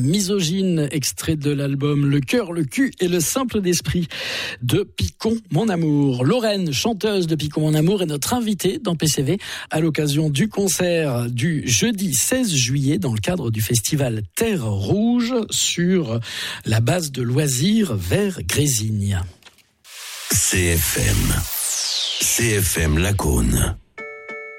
misogyne, extrait de l'album Le cœur, le cul et le simple d'esprit de Picon Mon Amour. Lorraine, chanteuse de Picon Mon Amour, est notre invitée dans PCV à l'occasion du concert du jeudi 16 juillet dans le cadre du festival Terre Rouge sur la base de loisirs vers Grésigne. CFM Lacaune.